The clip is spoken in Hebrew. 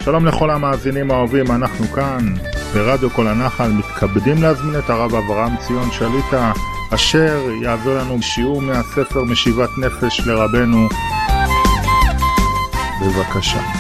שלום לכל המאזינים האהובים, אנחנו כאן ברדיו כל הנחל מתכבדים להזמין את הרב אברהם ציון שליטה, אשר יעביר לנו שיעור מהספר משיבת נפש לרבנו. בבקשה.